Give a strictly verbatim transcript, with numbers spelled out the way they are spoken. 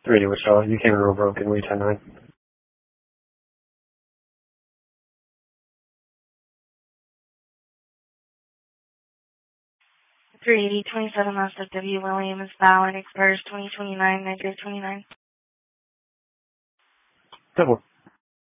three eighty Wichita. You came in real broken. We ten nine. three eighty, twenty-seven last of W. Williams, Ballard, expires twenty twenty-nine, Nigeria twenty-nine. Double.